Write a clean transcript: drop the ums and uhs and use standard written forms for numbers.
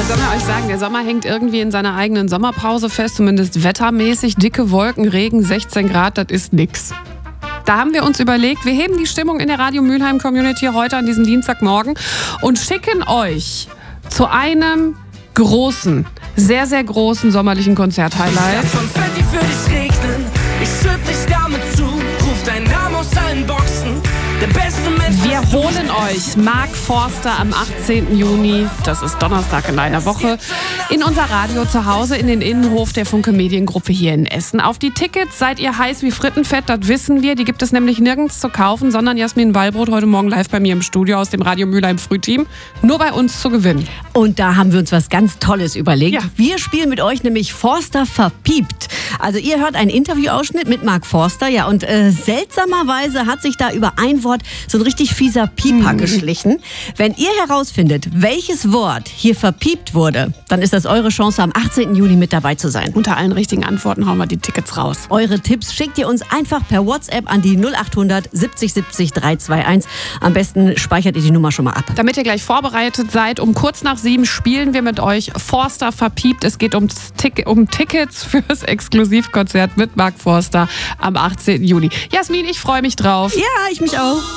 soll man euch sagen, der Sommer hängt irgendwie in seiner eigenen Sommerpause fest, zumindest wettermäßig. Dicke Wolken, Regen, 16 Grad, das ist nix. Da haben wir uns überlegt, wir heben die Stimmung in der Radio Mülheim Community heute an diesem Dienstagmorgen und schicken euch zu einem großen, sehr, sehr großen sommerlichen Konzert-Highlight. Konfetti für dich regnen, ich schütt dich damit zu, ruf deinen Namen aus allen Boxen, der beste Mensch. Wir holen euch Mark Forster am 18. Juni, das ist Donnerstag in einer Woche, in unser Radio zu Hause in den Innenhof der Funke Mediengruppe hier in Essen. Auf die Tickets seid ihr heiß wie Frittenfett, das wissen wir. Die gibt es nämlich nirgends zu kaufen, sondern Jasmin Wallbrot heute Morgen live bei mir im Studio aus dem Radio Mülheim Frühteam. Nur bei uns zu gewinnen. Und da haben wir uns was ganz Tolles überlegt. Ja. Wir spielen mit euch nämlich Forster verpiept. Also ihr hört einen Interviewausschnitt mit Mark Forster, ja, und seltsamerweise hat sich da über ein Wort so ein richtig fieser Pieper geschlichen. Wenn ihr herausfindet, welches Wort hier verpiept wurde, dann ist das eure Chance, am 18. Juni mit dabei zu sein. Unter allen richtigen Antworten hauen wir die Tickets raus. Eure Tipps schickt ihr uns einfach per WhatsApp an die 0800 70 70 321. Am besten speichert ihr die Nummer schon mal ab. Damit ihr gleich vorbereitet seid, um kurz nach 7 spielen wir mit euch Forster verpiept. Es geht um Tickets fürs Exklusivkonzert mit Mark Forster am 18. Juni. Jasmin, ich freue mich drauf. Ja, ich mich auch.